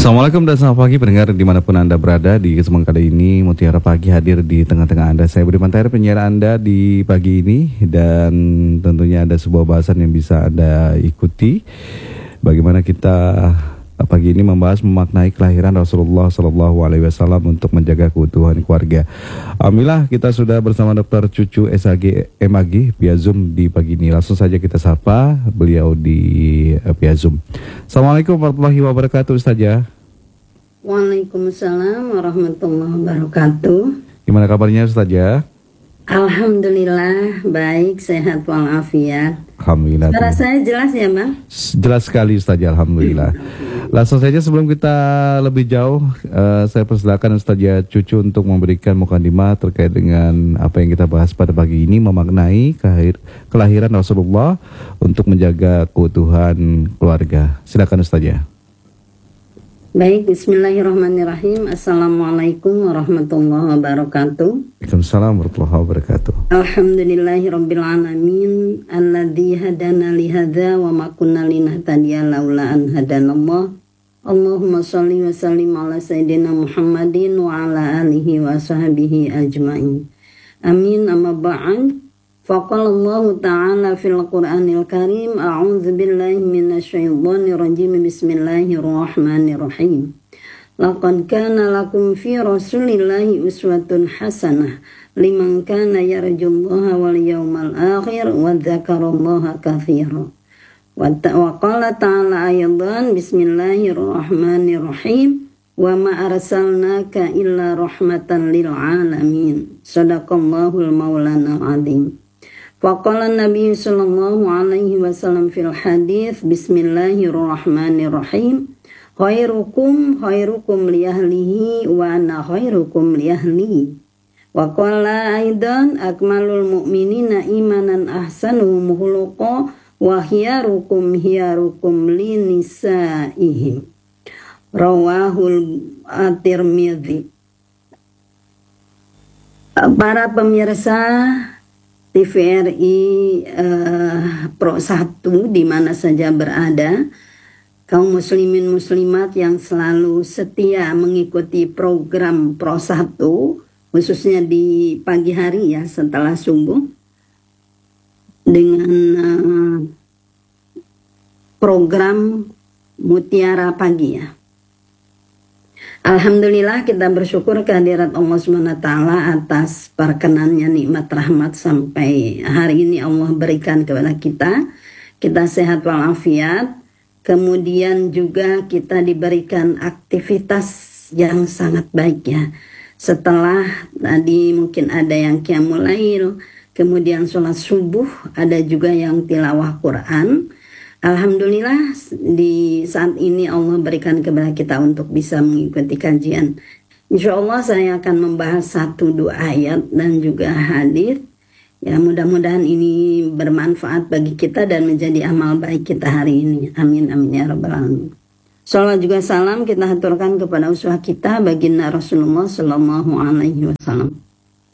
Assalamualaikum dan selamat pagi pendengar dimanapun Anda berada. Di kesempatan kali ini Mutiara Pagi hadir di tengah-tengah Anda. Saya Budi Mantara, penyiar Anda di pagi ini. Dan tentunya ada sebuah bahasan yang bisa Anda ikuti. Bagaimana kita pagi ini membahas memaknai kelahiran Rasulullah SAW untuk menjaga keutuhan keluarga. Alhamdulillah kita sudah bersama Dr. Cucu SAG MAG via Zoom di pagi ini. Langsung saja kita sapa beliau di via Zoom. Assalamualaikum warahmatullahi wabarakatuh, Ustazah. Waalaikumsalam warahmatullahi wabarakatuh. Gimana kabarnya, Ustazah? Alhamdulillah baik, sehat walafiat. Alhamdulillah. Suara saya jelas ya, Bang? Jelas sekali, Ustazah, alhamdulillah. Langsung saja sebelum kita lebih jauh, saya persilakan Ustazah Cucu untuk memberikan mukadimah terkait dengan apa yang kita bahas pada pagi ini, memaknai kelahiran Rasulullah untuk menjaga keutuhan keluarga. Silakan Ustazah. Baik, bismillahirrahmanirrahim. Assalamualaikum warahmatullahi wabarakatuh. Waalaikumsalam warahmatullahi wabarakatuh. Alhamdulillahirrabbilalamin alladzi hadana lihadza wa ma kunna linahtadiya laula an hadanallah. Allahumma shalli wa sallim ala sayyidina Muhammadin wa ala alihi wa sahbihi ajmain. Amin, amma ba'd. Faqala Allah Ta'ala fil Qur'anil Karim, a'udzu billahi minasyaitonir rajim, bismillahirrahmanirrahim. Laqad kana lakum fi Rasulillahi uswatun hasanah liman kana yarjullaha wal yawmal akhir wa dzakarallaha katsiran. Wa qala ta'ala aydan, bismillahirrahmanirrahim. Wa ma arsalnaka illa rahmatan lil alamin. Shadaqallahul maulanal azim. Faqala Nabi sallallahu alaihi wasallam fil hadis, bismillahirrahmanirrahim. Khairukum li ahlihi wa ana khairukum li ahli. Wa qala aidan, akmalul mu'minina imanan ahsanuhum khuluqa wa khiyarukum li nisaihim. Rawahul At-Tirmidzi. Para pemirsa TVRI Pro 1 di mana saja berada, kaum muslimin muslimat yang selalu setia mengikuti program Pro 1, khususnya di pagi hari ya setelah subuh, dengan program Mutiara Pagi ya. Alhamdulillah kita bersyukur kehadirat Allah SWT atas perkenannya nikmat rahmat sampai hari ini Allah berikan kepada kita. Kita sehat walafiat, kemudian juga kita diberikan aktivitas yang sangat baik ya. Setelah tadi mungkin ada yang qiyamul lail, kemudian sholat subuh, ada juga yang tilawah Quran. Alhamdulillah di saat ini Allah berikan kepada kita untuk bisa mengikuti kajian. Insya Allah saya akan membahas 1-2 ayat dan juga hadis. Ya, mudah-mudahan ini bermanfaat bagi kita dan menjadi amal baik kita hari ini. Amin amin ya rabbal alamin. Salawat juga salam kita haturkan kepada uswah kita baginda Rasulullah sallallahu alaihi wasallam.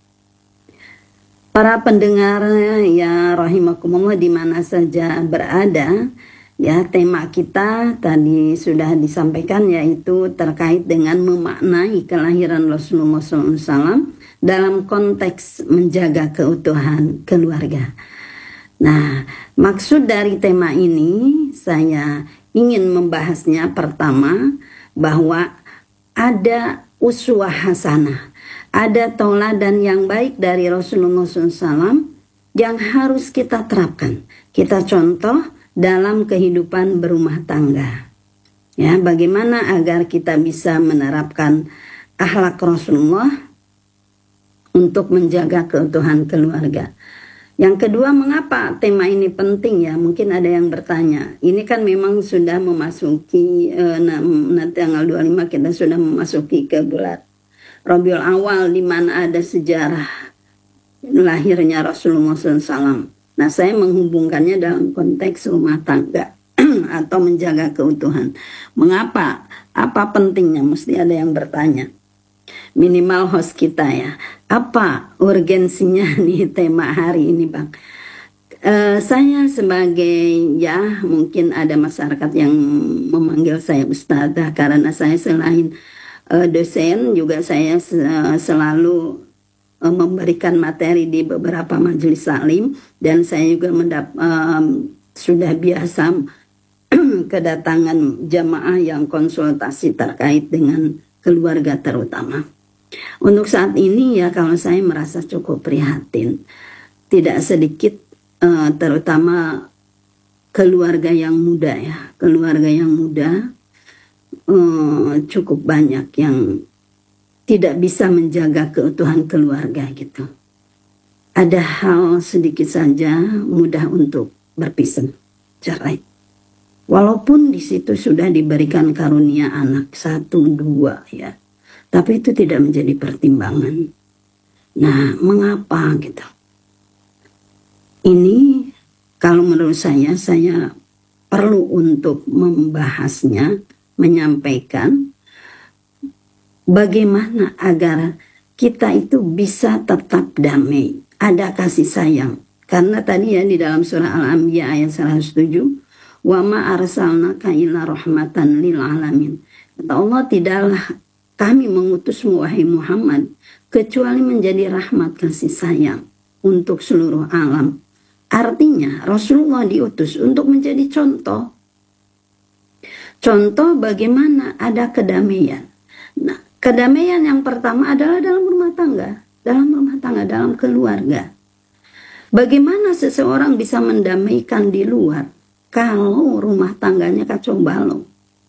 Para pendengar ya rahimakumullah di mana saja berada, ya tema kita tadi sudah disampaikan yaitu terkait dengan memaknai kelahiran Rasulullah SAW dalam konteks menjaga keutuhan keluarga. Nah, maksud dari tema ini saya ingin membahasnya pertama bahwa ada uswah hasanah. Ada tauladan yang baik dari Rasulullah SAW yang harus kita terapkan, kita contoh dalam kehidupan berumah tangga. Ya, bagaimana agar kita bisa menerapkan akhlak Rasulullah untuk menjaga keutuhan keluarga. Yang kedua, mengapa tema ini penting ya? Mungkin ada yang bertanya. Ini kan memang sudah memasuki tanggal 25 kita sudah memasuki ke bulan Rabiul Awal di mana ada sejarah lahirnya Rasulullah SAW. Nah, saya menghubungkannya dalam konteks rumah tangga atau menjaga keutuhan. Mengapa? Apa pentingnya? Mesti ada yang bertanya. Minimal host kita ya. Apa urgensinya nih tema hari ini, Bang? Saya sebagai, ya mungkin ada masyarakat yang memanggil saya ustadzah karena saya selain dosen juga saya selalu memberikan materi di beberapa majelis taklim, dan saya juga sudah biasa kedatangan jamaah yang konsultasi terkait dengan keluarga terutama. Untuk saat ini ya, kalau saya merasa cukup prihatin, tidak sedikit terutama keluarga yang muda ya, keluarga yang muda cukup banyak yang tidak bisa menjaga keutuhan keluarga gitu. Ada hal sedikit saja mudah untuk berpisah, cerai. Walaupun di situ sudah diberikan karunia anak 1, 2 ya, tapi itu tidak menjadi pertimbangan. Nah, mengapa gitu? Ini kalau menurut saya perlu untuk membahasnya, menyampaikan bagaimana agar kita itu bisa tetap damai, ada kasih sayang. Karena tadi ya di dalam surah Al-Anbiya ayat 107, wa ma arsalnaka illa rahmatan lil alamin. Kata Allah, tidaklah kami mengutusmu wahai Muhammad kecuali menjadi rahmat kasih sayang untuk seluruh alam. Artinya Rasulullah diutus untuk menjadi contoh. Contoh bagaimana ada kedamaian. Nah, kedamaian yang pertama adalah dalam rumah tangga, dalam keluarga. Bagaimana seseorang bisa mendamaikan di luar kalau rumah tangganya kacau balau?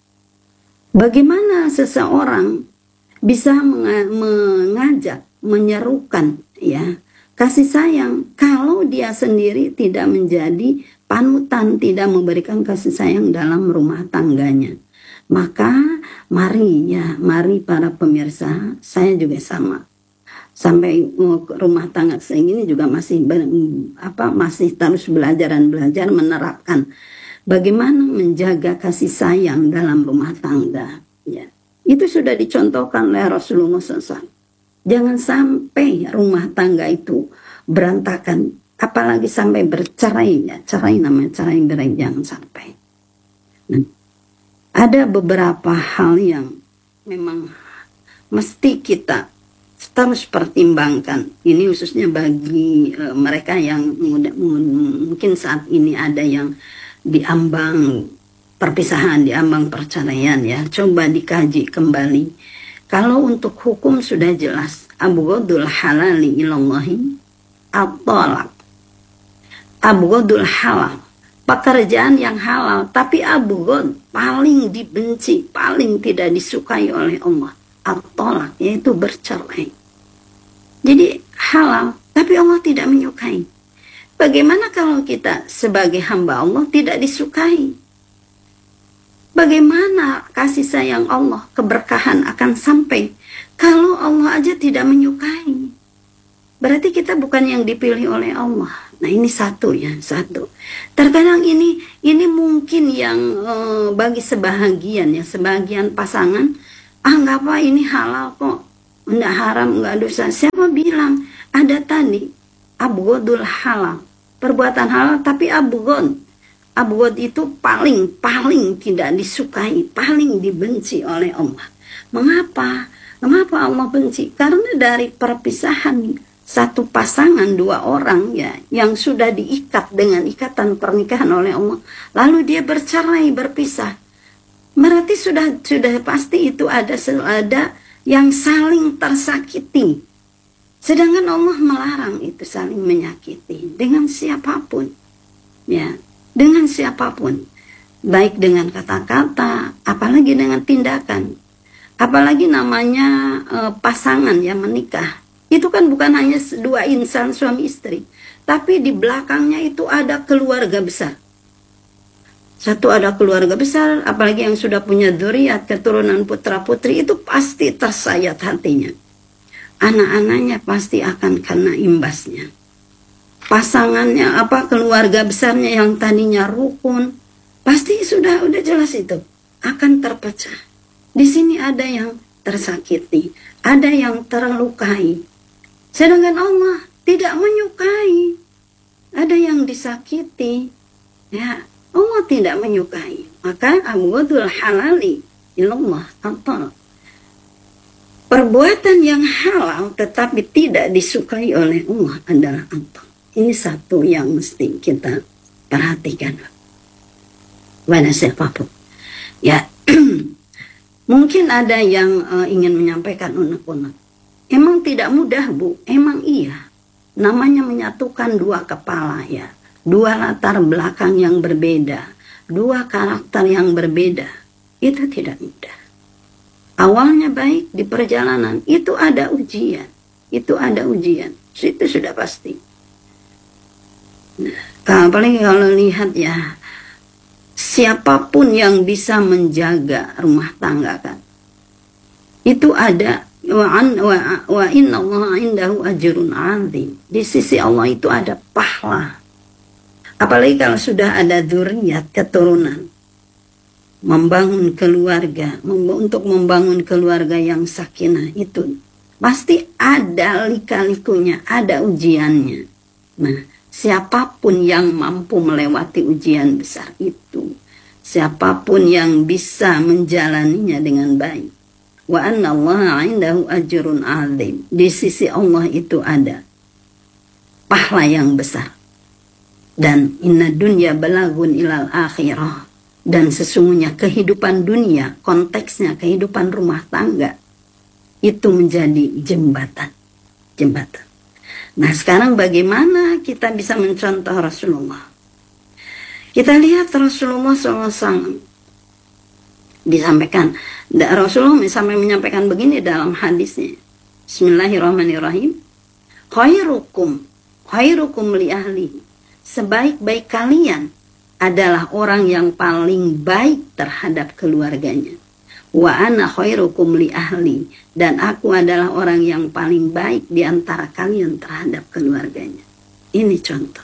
Bagaimana seseorang bisa mengajak, menyerukan ya kasih sayang kalau dia sendiri tidak menjadi panutan, tidak memberikan kasih sayang dalam rumah tangganya? Maka mari para pemirsa, saya juga sama. Sampai rumah tangga segini juga masih terus belajar menerapkan bagaimana menjaga kasih sayang dalam rumah tangga. Ya. Itu sudah dicontohkan oleh Rasulullah SAW. Jangan sampai rumah tangga itu berantakan, apalagi sampai bercerai ya. Cerai berai, jangan sampai. Nah, ada beberapa hal yang memang mesti kita terus pertimbangkan. Ini khususnya bagi mereka yang mungkin saat ini ada yang diambang perpisahan, diambang perceraian ya. Coba dikaji kembali. Kalau untuk hukum sudah jelas, abghadul halali ilallahi at-talaq. Abghadul halal, pekerjaan yang halal, tapi abghad paling dibenci, paling tidak disukai oleh Allah, at-talaq, yaitu bercerai. Jadi halal, tapi Allah tidak menyukai. Bagaimana kalau kita sebagai hamba Allah tidak disukai? Bagaimana kasih sayang Allah, keberkahan akan sampai kalau Allah aja tidak menyukai? Berarti kita bukan yang dipilih oleh Allah. Nah, ini satu. Terkadang ini mungkin yang bagi sebagian pasangan, nggak apa, ini halal kok, nggak haram, nggak dosa. Siapa bilang? Ada tadi abghadul halal, perbuatan halal tapi abghad. Abghad itu paling tidak disukai, paling dibenci oleh Allah. Mengapa Allah benci? Karena dari perpisahan satu pasangan, 2 orang ya, yang sudah diikat dengan ikatan pernikahan oleh Allah, lalu dia bercerai, berpisah, berarti sudah pasti itu ada yang saling tersakiti. Sedangkan Allah melarang itu saling menyakiti dengan siapapun ya, dengan siapapun, baik dengan kata-kata, apalagi dengan tindakan. Apalagi namanya pasangan yang menikah, itu kan bukan hanya 2 insan suami istri, tapi di belakangnya itu ada keluarga besar. Satu ada keluarga besar, apalagi yang sudah punya dzurriyyat, keturunan putra putri, itu pasti tersayat hatinya. Anak-anaknya pasti akan kena imbasnya. Pasangannya keluarga besarnya yang tadinya rukun, pasti sudah jelas itu akan terpecah. Di sini ada yang tersakiti, ada yang terlukai. Sedangkan Allah tidak menyukai. ada yang disakiti, ya Allah tidak menyukai. Maka abghadul halali ilallah at-talaq. Perbuatan yang halal tetapi tidak disukai oleh Allah adalah at-talaq. Ini satu yang mesti kita perhatikan pada siapapun. Ya, mungkin ada yang ingin menyampaikan unek-unek. Emang tidak mudah, Bu? Emang iya. Namanya menyatukan dua kepala, ya. Dua latar belakang yang berbeda. Dua karakter yang berbeda. Itu tidak mudah. Awalnya baik di perjalanan. Itu ada ujian. Itu ada ujian. Itu sudah pasti. Nah, apalagi kalau lihat ya. Siapapun yang bisa menjaga rumah tangga kan. Itu ada. Wa inna Allah indahu ajrun azim. Di sisi Allah itu ada pahala. Apalagi kalau sudah ada dzurriyyat, keturunan. Membangun keluarga, untuk membangun keluarga yang sakinah itu pasti ada lika-likunya, ada ujiannya. Nah, siapapun yang mampu melewati ujian besar itu, siapapun yang bisa menjalaninya dengan baik. Wa anna Allah indahu ajrun azim. Di sisi Allah itu ada pahala yang besar. Dan inna dunya balagun ilal akhirah. Dan sesungguhnya kehidupan dunia, konteksnya kehidupan rumah tangga, itu menjadi jembatan. Jembatan. Nah, sekarang bagaimana kita bisa mencontoh Rasulullah? Kita lihat Rasulullah SAW disampaikan. Rasulullah sampai menyampaikan begini dalam hadisnya. Bismillahirrahmanirrahim. Khairukum li ahli. Sebaik-baik kalian adalah orang yang paling baik terhadap keluarganya. Wa ana khairukum li ahli. Dan aku adalah orang yang paling baik di antara kalian terhadap keluarganya. Ini contoh.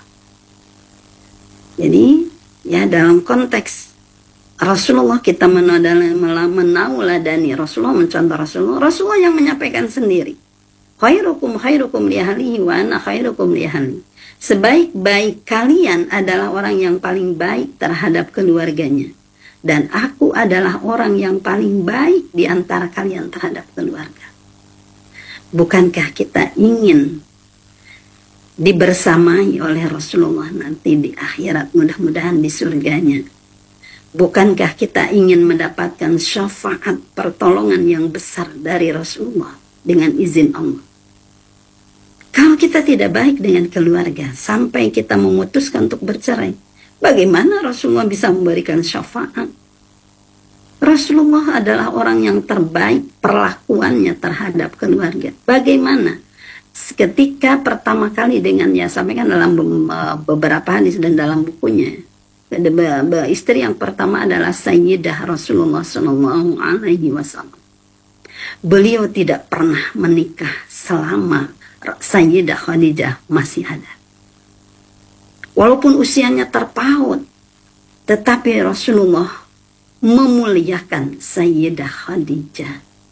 Jadi, ya dalam konteks Rasulullah kita menauladani Rasulullah, mencontoh Rasulullah yang menyampaikan sendiri. Khairukum li ahlihi wa ana khairukum li ahli. Sebaik-baik kalian adalah orang yang paling baik terhadap keluarganya. Dan aku adalah orang yang paling baik di antara kalian terhadap keluarga. Bukankah kita ingin dibersamai oleh Rasulullah nanti di akhirat, mudah-mudahan di surganya? Bukankah kita ingin mendapatkan syafaat pertolongan yang besar dari Rasulullah dengan izin Allah? Kalau kita tidak baik dengan keluarga sampai kita memutuskan untuk bercerai, bagaimana Rasulullah bisa memberikan syafaat? Rasulullah adalah orang yang terbaik perlakuannya terhadap keluarga. Bagaimana? Ketika pertama kali dengannya, sampaikan dalam beberapa hadis dan dalam bukunya. Istri yang pertama adalah Sayyidah Rasulullah SAW. Beliau tidak pernah menikah selama Sayyidah Khadijah masih ada. Walaupun usianya terpaut, tetapi Rasulullah memuliakan Sayyidah Khadijah.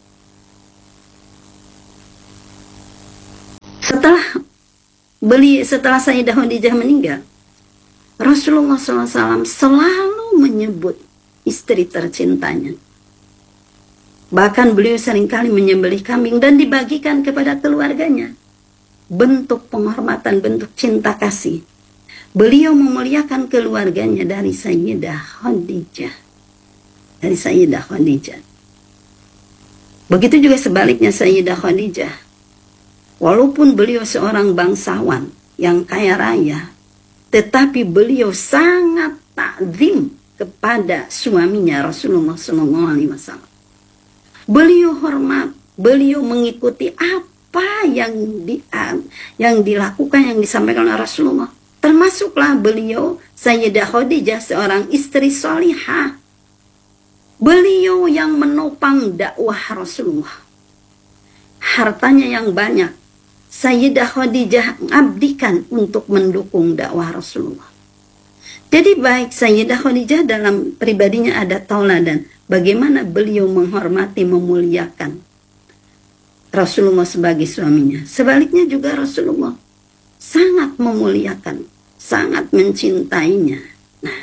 Setelah Sayyidah Khadijah meninggal, Rasulullah SAW selalu menyebut istri tercintanya. Bahkan beliau seringkali menyembelih kambing dan dibagikan kepada keluarganya. Bentuk penghormatan, bentuk cinta kasih. Beliau memuliakan keluarganya dari Sayyidah Khadijah. Dari Sayyidah Khadijah. Begitu juga sebaliknya Sayyidah Khadijah. Walaupun beliau seorang bangsawan yang kaya raya, tetapi beliau sangat takzim kepada suaminya Rasulullah SAW. Beliau hormat, beliau mengikuti apa yang dilakukan, yang disampaikan oleh Rasulullah. Termasuklah beliau Sayyidah Khadijah seorang istri solihah. Beliau yang menopang dakwah Rasulullah. Hartanya yang banyak Sayyidah Khadijah mengabdikan untuk mendukung dakwah Rasulullah. Jadi baik Sayyidah Khadijah dalam pribadinya ada tauladan. Bagaimana beliau menghormati, memuliakan Rasulullah sebagai suaminya. Sebaliknya juga Rasulullah sangat memuliakan sangat mencintainya. Nah,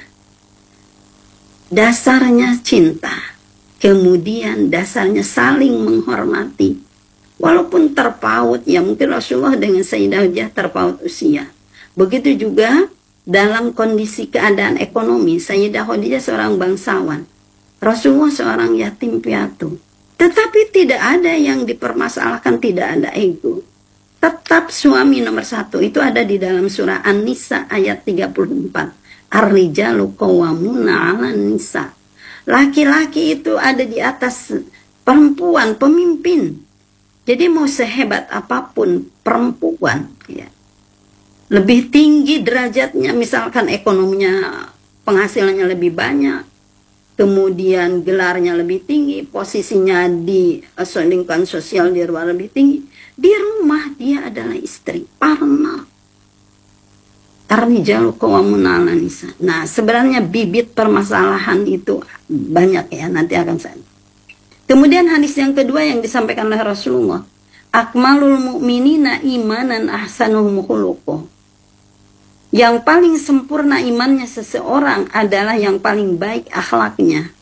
dasarnya cinta, kemudian dasarnya saling menghormati. Walaupun terpaut, ya mungkin Rasulullah dengan Sayyidah Khadijah terpaut usia. Begitu juga dalam kondisi keadaan ekonomi, Sayyidah Khadijah seorang bangsawan, Rasulullah seorang yatim piatu. Tetapi tidak ada yang dipermasalahkan, tidak ada ego. Tetap suami nomor satu. Itu ada di dalam surah An-Nisa ayat 34. Ar-rijalu qawwamuna 'alan nisa. Laki-laki itu ada di atas perempuan, pemimpin. Jadi mau sehebat apapun perempuan, ya, lebih tinggi derajatnya, misalkan ekonominya, penghasilannya lebih banyak, kemudian gelarnya lebih tinggi, posisinya di lingkungan sosial di luar lebih tinggi, di rumah dia adalah istri, partner. Ar-rijalu qawwamuna 'alan nisa. Nah, sebenarnya bibit permasalahan itu banyak ya, nanti akan saya. Kemudian hadis yang kedua yang disampaikan oleh Rasulullah, akmalul mu'minina imanan ahsanuhum khuluqah. Yang paling sempurna imannya seseorang adalah yang paling baik akhlaknya.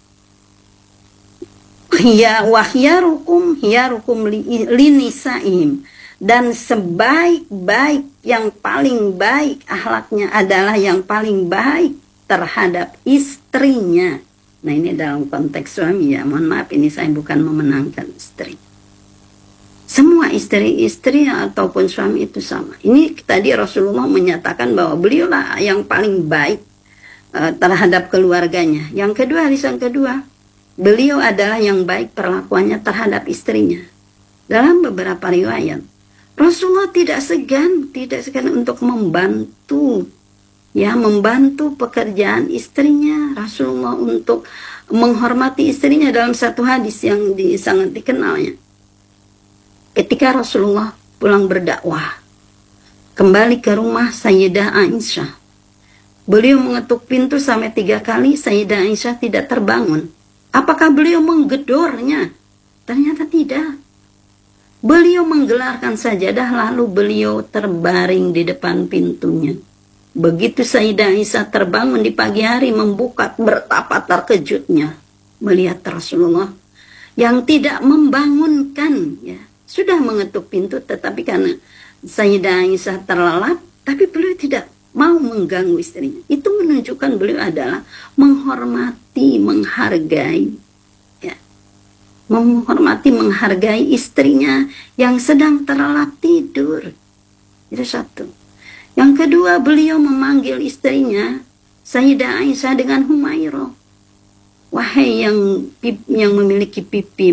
Wahyarukum linisaihim. Dan sebaik-baik, yang paling baik akhlaknya adalah yang paling baik terhadap istrinya. Nah, ini dalam konteks suami ya, mohon maaf ini saya bukan memenangkan istri. Semua istri-istri ataupun suami itu sama. Ini tadi Rasulullah menyatakan bahwa beliaulah yang paling baik terhadap keluarganya. Yang kedua, hadis yang kedua, beliau adalah yang baik perlakuannya terhadap istrinya. Dalam beberapa riwayat, Rasulullah tidak segan untuk membantu pekerjaan istrinya. Rasulullah untuk menghormati istrinya dalam satu hadis yang sangat dikenalnya. Ketika Rasulullah pulang berdakwah, kembali ke rumah Sayyidah Aisyah, beliau mengetuk pintu sampai 3 kali, Sayyidah Aisyah tidak terbangun. Apakah beliau menggedornya? Ternyata tidak. Beliau menggelarkan sajadah, lalu beliau terbaring di depan pintunya. Begitu Sayyidah Aisyah terbangun di pagi hari, membuka, betapa terkejutnya melihat Rasulullah yang tidak membangunkan, ya, sudah mengetuk pintu, tetapi karena Sayyidah Aisyah terlelap, tapi beliau tidak mau mengganggu istrinya. Itu menunjukkan beliau adalah menghormati, menghargai, ya, menghargai istrinya yang sedang terlelap tidur. Itu satu. Yang kedua, beliau memanggil istrinya Sayyidah Aisyah dengan Humairah. Wahai yang memiliki pipi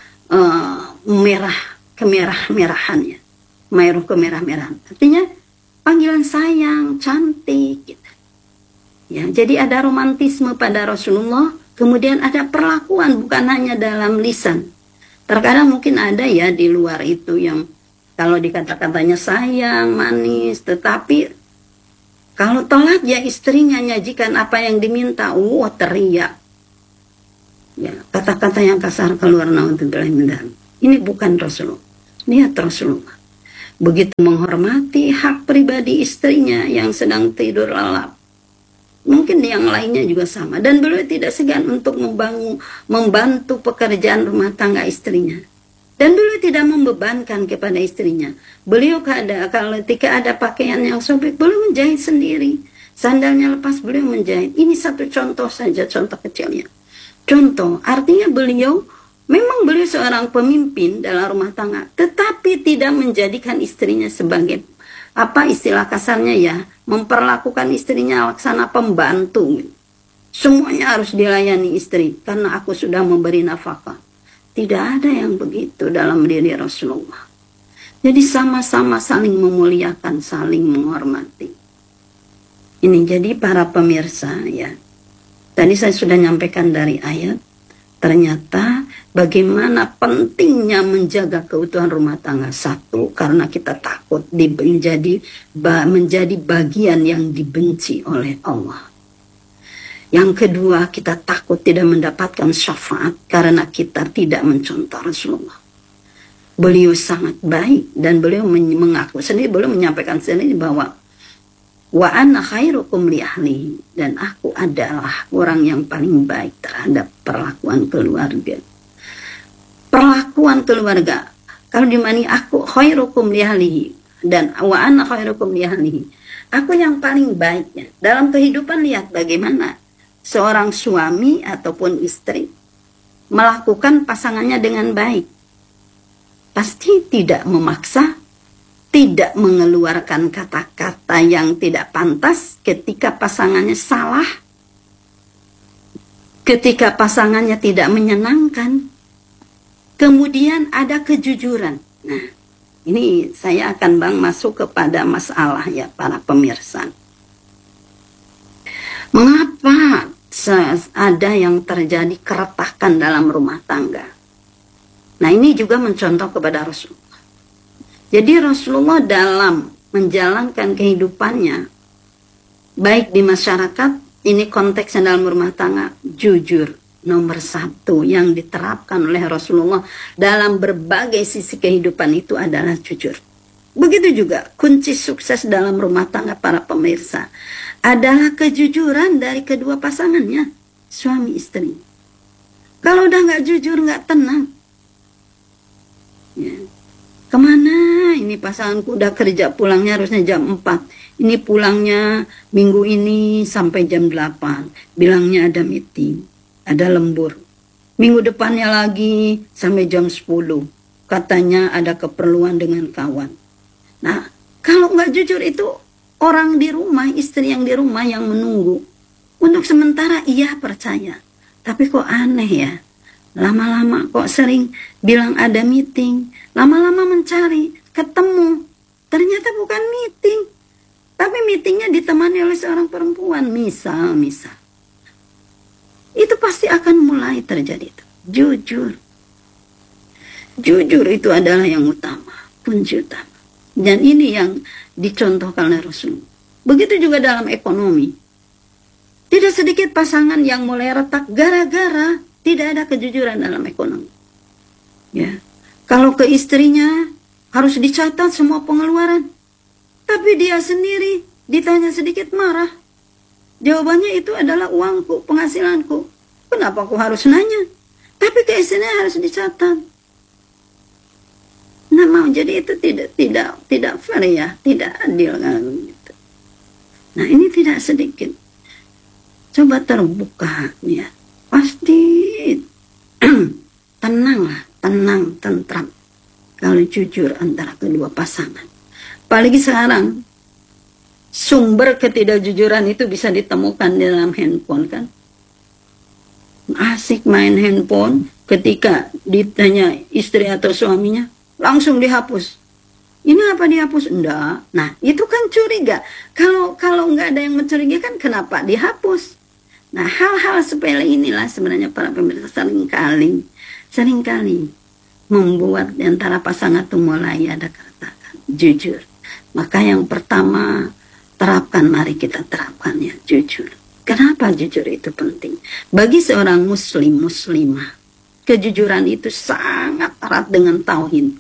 kemerah-merahannya, Humairah kemerah-merahan. Artinya panggilan sayang, cantik, gitu. Ya, jadi ada romantisme pada Rasulullah. Kemudian ada perlakuan, bukan hanya dalam lisan. Terkadang mungkin ada ya di luar itu yang kalau dikata-katanya sayang, manis, tetapi kalau telat ya istrinya nyajikan apa yang diminta, teriak. Ya, kata-kata yang kasar keluar, naudzubillah min dzalik. Ini bukan Rasulullah. Niat Rasulullah. Begitu menghormati hak pribadi istrinya yang sedang tidur lelap. Mungkin yang lainnya juga sama. Dan beliau tidak segan untuk membantu pekerjaan rumah tangga istrinya. Dan beliau tidak membebankan kepada istrinya. Beliau ketika ada pakaian yang sobek, beliau menjahit sendiri. Sandalnya lepas, beliau menjahit. Ini satu contoh saja, contoh kecilnya. Contoh, artinya beliau seorang pemimpin dalam rumah tangga, tetapi tidak menjadikan istrinya sebagai, apa istilah kasarnya ya, memperlakukan istrinya laksana pembantu. Semuanya harus dilayani istri, karena aku sudah memberi nafkah. Tidak ada yang begitu dalam diri Rasulullah. Jadi sama-sama saling memuliakan, saling menghormati. Ini jadi para pemirsa ya. Tadi saya sudah nyampaikan dari ayat. Ternyata bagaimana pentingnya menjaga keutuhan rumah tangga. Satu, karena kita takut menjadi bagian yang dibenci oleh Allah. Yang kedua, kita takut tidak mendapatkan syafaat karena kita tidak mencontoh Rasulullah. Beliau sangat baik dan beliau mengaku sendiri, beliau menyampaikan sendiri bahwa Wa ana khairukum li ahlihi, dan aku adalah orang yang paling baik terhadap perlakuan keluarga. Perlakuan keluarga, kalau dimani aku khairukum li ahlihi dan wa ana khairukum li ahlihi, aku yang paling baiknya dalam kehidupan. Lihat bagaimana seorang suami ataupun istri melakukan pasangannya dengan baik. Pasti tidak memaksa, tidak mengeluarkan kata-kata yang tidak pantas ketika pasangannya salah, ketika pasangannya tidak menyenangkan. Kemudian ada kejujuran. Nah, ini saya akan masuk kepada masalah ya para pemirsa. Mengapa ada yang terjadi keretakan dalam rumah tangga? Nah, ini juga mencontoh kepada Rasulullah. Jadi Rasulullah dalam menjalankan kehidupannya, baik di masyarakat, ini konteksnya dalam rumah tangga, jujur. Nomor satu yang diterapkan oleh Rasulullah dalam berbagai sisi kehidupan itu adalah jujur. Begitu juga kunci sukses dalam rumah tangga para pemirsa adalah kejujuran dari kedua pasangannya, suami istri. Kalau udah nggak jujur, nggak tenang. Ya. Kemana ini pasanganku udah kerja, pulangnya harusnya jam 4. Ini pulangnya minggu ini sampai jam 8. Bilangnya ada meeting, ada lembur. Minggu depannya lagi sampai jam 10. Katanya ada keperluan dengan kawan. Nah, kalau nggak jujur itu orang di rumah, istri yang di rumah yang menunggu. Untuk sementara iya percaya. Tapi kok aneh ya. Lama-lama kok sering bilang ada meeting. Lama-lama mencari, ketemu. Ternyata bukan meeting. Tapi meetingnya ditemani oleh seorang perempuan. Misal. Itu pasti akan mulai terjadi itu. Jujur. Jujur itu adalah yang utama. Kunci utama. Dan ini yang dicontohkan oleh Rasul. Begitu juga dalam ekonomi. Tidak sedikit pasangan yang mulai retak gara-gara tidak ada kejujuran dalam ekonomi. Ya. Kalau ke istrinya harus dicatat semua pengeluaran. Tapi dia sendiri ditanya sedikit marah. Jawabannya itu adalah uangku, penghasilanku. Kenapa aku harus nanya? Tapi ke istrinya harus dicatat. Nah, mau jadi itu tidak fair ya, tidak adil kan gitu. Nah, ini tidak sedikit. Coba terbuka ya. Pasti tenanglah, tenang, tentram. Kalau jujur antara kedua pasangan. Apalagi sekarang sumber ketidakjujuran itu bisa ditemukan di dalam handphone kan. Asik main handphone, ketika ditanya istri atau suaminya langsung dihapus. Ini apa dihapus? Enggak. Nah, itu kan curiga. Kalau nggak ada yang mencurigakan, kenapa dihapus? Nah, hal-hal sepele inilah sebenarnya para pemirsa seringkali membuat di antara pasangan itu mulai ada keretakan. Jujur. Maka yang pertama mari kita terapkan ya, jujur. Kenapa jujur itu penting? Bagi seorang muslimah, kejujuran itu sangat erat dengan tauhid.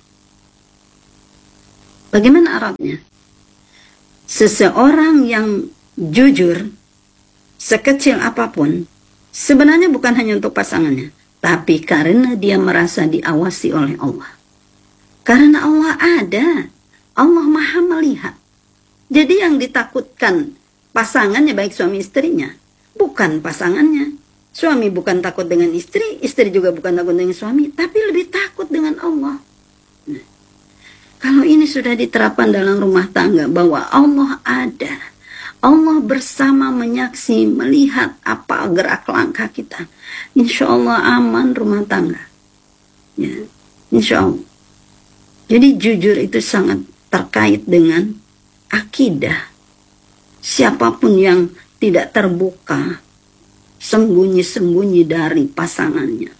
Bagaimana eratnya? Seseorang yang jujur, sekecil apapun, sebenarnya bukan hanya untuk pasangannya, tapi karena dia merasa diawasi oleh Allah. Karena Allah ada, Allah Maha melihat. Jadi yang ditakutkan pasangannya, baik suami istrinya, bukan pasangannya. Suami bukan takut dengan istri, istri juga bukan takut dengan suami, tapi lebih takut dengan Allah. Nah, kalau ini sudah diterapkan dalam rumah tangga, bahwa Allah ada, Allah bersama menyaksi, melihat apa gerak langkah kita, insya Allah aman rumah tangga. Ya, insya Allah. Jadi jujur itu sangat terkait dengan akidah. Siapapun yang tidak terbuka, sembunyi-sembunyi dari pasangannya,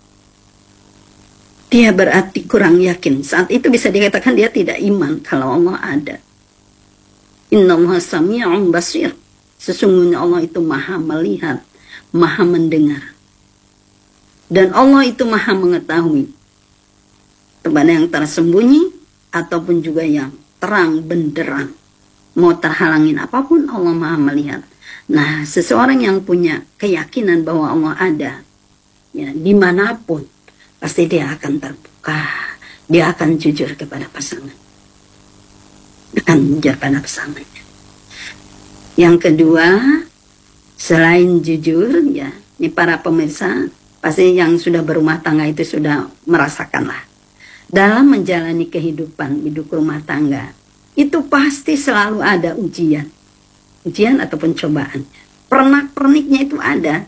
dia berarti kurang yakin. Saat itu bisa dikatakan dia tidak iman kalau Allah ada. Innallaha sami'un basir. Sesungguhnya Allah itu maha melihat, maha mendengar. Dan Allah itu maha mengetahui kepada yang tersembunyi ataupun juga yang terang benderang. mau terhalangin apapun, Allah Maha melihat. Nah, seseorang yang punya keyakinan bahwa Allah ada, ya, dimanapun, pasti dia akan terbuka, dia akan jujur kepada pasangan, akan jujur pada pasangannya. Yang kedua, selain jujur, ya, ini para pemirsa, pasti yang sudah berumah tangga itu sudah merasakanlah. Dalam menjalani kehidupan hidup rumah tangga, itu pasti selalu ada ujian. Ujian ataupun cobaan. Pernak-perniknya itu ada.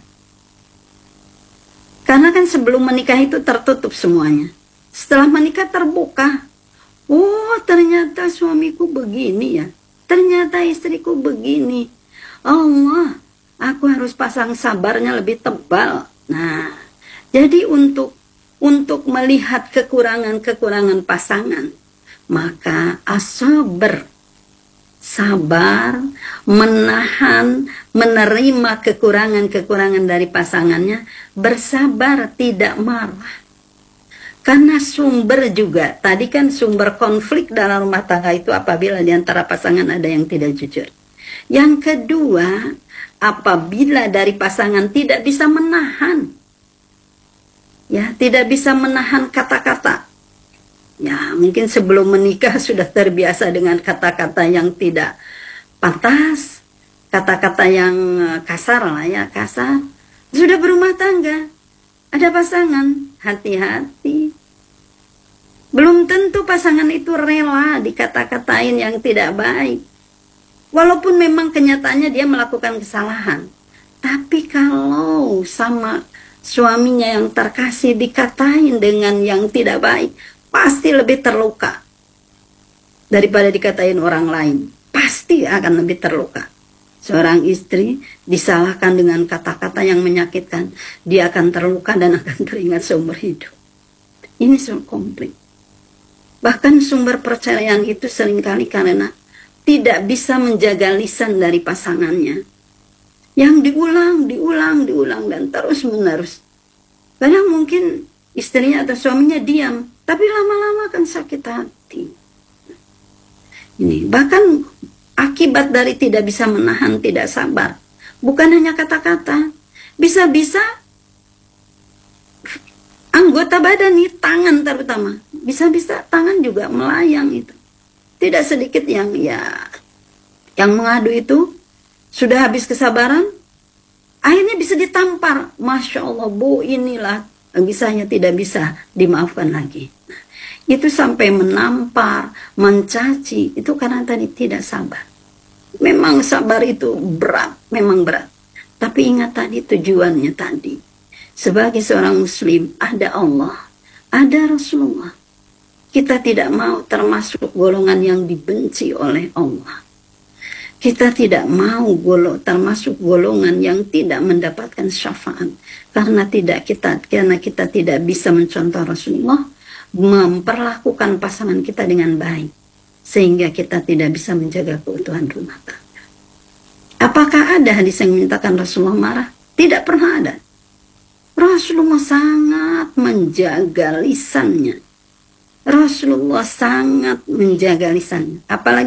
Karena kan sebelum menikah itu tertutup semuanya. Setelah menikah terbuka. Oh, ternyata suamiku begini ya. Ternyata istriku begini. Allah, aku harus pasang sabarnya lebih tebal. Nah, jadi untuk melihat kekurangan-kekurangan pasangan, maka sabar, menahan, menerima kekurangan-kekurangan dari pasangannya, bersabar, tidak marah. Karena sumber juga, tadi kan sumber konflik dalam rumah tangga itu apabila di antara pasangan ada yang tidak jujur. Yang kedua, apabila dari pasangan tidak bisa menahan, ya, tidak bisa menahan kata-kata. Ya, mungkin sebelum menikah sudah terbiasa dengan kata-kata yang tidak pantas, kata-kata yang kasar lah ya, kasar. Sudah berumah tangga, ada pasangan, hati-hati. Belum tentu pasangan itu rela dikata-katain yang tidak baik. Walaupun memang kenyataannya dia melakukan kesalahan. Tapi kalau sama suaminya yang terkasih dikatain dengan yang tidak baik, pasti lebih terluka daripada dikatain orang lain. Pasti akan lebih terluka. Seorang istri disalahkan dengan kata-kata yang menyakitkan, dia akan terluka dan akan teringat seumur hidup. Ini konflik. Bahkan sumber perceraian itu seringkali karena tidak bisa menjaga lisan dari pasangannya, yang diulang dan terus menerus. Kadang mungkin istrinya atau suaminya diam, tapi lama-lama akan sakit hati. Ini bahkan akibat dari tidak bisa menahan, tidak sabar, bukan hanya kata-kata, bisa-bisa anggota badan nih, tangan terutama, bisa-bisa tangan juga melayang itu. Tidak sedikit yang mengadu itu sudah habis kesabaran, akhirnya bisa ditampar. Masya Allah, Bu, inilah bisanya tidak bisa dimaafkan lagi. Nah, itu sampai menampar, mencaci, itu karena tadi tidak sabar. Memang sabar itu berat, memang berat. Tapi ingat tadi tujuannya tadi. Sebagai seorang muslim, ada Allah, ada Rasulullah. Kita tidak mau termasuk golongan yang dibenci oleh Allah. Kita tidak mau termasuk golongan yang tidak mendapatkan syafaat. Karena kita tidak bisa mencontoh Rasulullah, memperlakukan pasangan kita dengan baik. Sehingga kita tidak bisa menjaga keutuhan rumah tangga. Apakah ada hadis yang menyatakan Rasulullah marah? Tidak pernah ada. Rasulullah sangat menjaga lisannya. Rasulullah sangat menjaga lisannya. Apalagi